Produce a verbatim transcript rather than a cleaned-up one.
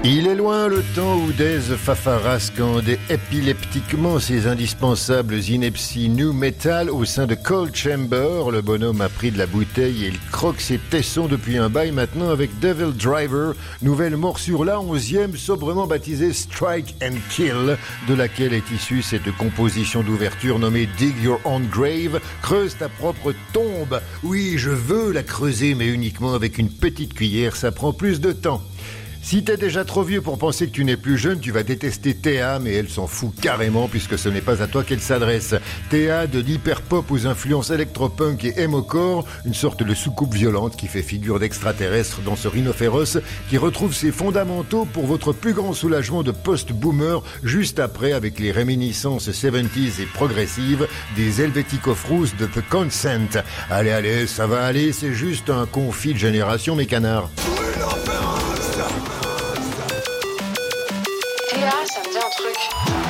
Il est loin le temps où Dez Fafara scandait épileptiquement ses indispensables inepties new metal au sein de Cold Chamber. Le bonhomme a pris de la bouteille et il croque ses tessons depuis un bail maintenant avec Devil Driver, nouvelle morsure la onzième, sobrement baptisée Strike and Kill, de laquelle est issue cette composition d'ouverture nommée Dig Your Own Grave, creuse ta propre tombe. Oui, je veux la creuser, mais uniquement avec une petite cuillère, ça prend plus de temps. Si t'es déjà trop vieux pour penser que tu n'es plus jeune, tu vas détester Théa, mais elle s'en fout carrément puisque ce n'est pas à toi qu'elle s'adresse. Théa, de l'hyperpop aux influences électropunk et emo-core, une sorte de soucoupe violente qui fait figure d'extraterrestre dans ce rhinocéros qui retrouve ses fondamentaux pour votre plus grand soulagement de post-boomer juste après avec les réminiscences soixante-dix et progressives des Helvetic of Rose de The Consent. Allez, allez, ça va aller, c'est juste un conflit de génération, mes canards. Théa, ça me dit un truc.